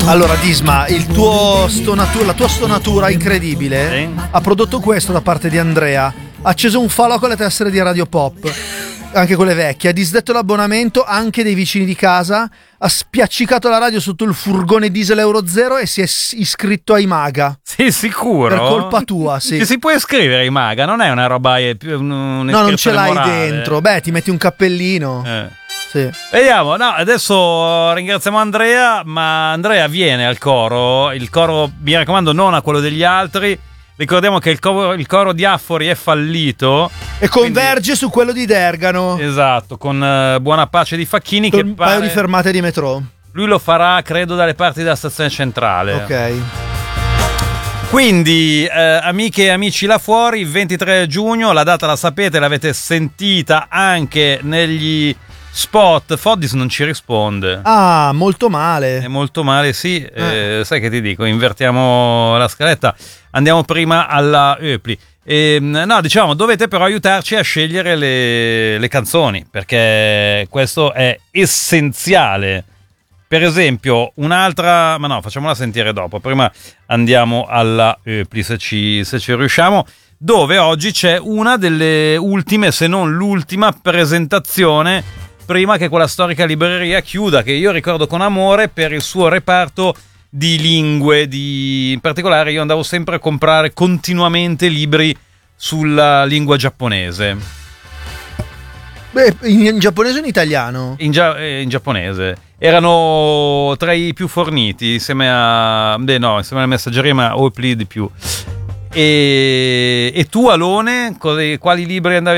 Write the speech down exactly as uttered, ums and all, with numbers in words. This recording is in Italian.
Allora Disma, il tuo stonatura, la tua stonatura incredibile Sì. ha prodotto questo da parte di Andrea. Ha acceso un falò con le tessere di Radio Pop, anche quelle vecchie, ha disdetto l'abbonamento anche dei vicini di casa, ha spiaccicato la radio sotto il furgone diesel Euro Zero e si è s- iscritto ai Maga. Sì, sicuro. Per colpa tua, sì. Ci si può iscrivere ai Maga, non è una roba, è più un, No, non ce l'hai morale. dentro. Beh, ti metti un cappellino. Eh. Sì. Vediamo, no, adesso ringraziamo Andrea, ma Andrea viene al coro, il coro, mi raccomando, non a quello degli altri. Ricordiamo che il coro, il coro di Affori è fallito. E converge quindi su quello di Dergano. Esatto, con uh, Buona Pace di Facchini, con che un pare, paio di fermate di metro. Lui lo farà, credo, dalle parti della stazione centrale. Ok. Quindi, eh, amiche e amici là fuori, ventitré giugno, la data la sapete, l'avete sentita anche negli spot. Foddis non ci risponde. Ah, molto male. È molto male, sì. Eh, sai che ti dico, invertiamo la scaletta. Andiamo prima alla Eupli. E, no, diciamo, dovete però aiutarci a scegliere le, le canzoni, perché questo è essenziale. Per esempio, un'altra, ma no, facciamola sentire dopo. Prima andiamo alla Eupli, se ci, se ci riusciamo, dove oggi c'è una delle ultime, se non l'ultima presentazione prima che quella storica libreria chiuda, che io ricordo con amore per il suo reparto di lingue, di... in particolare io andavo sempre a comprare continuamente libri sulla lingua giapponese. Beh, in, in giapponese o in italiano? In, gia- eh, in giapponese. Erano tra i più forniti, insieme a... beh no, insieme alla messaggeria, ma Opli di più. E, e tu, Alone, quali libri andavi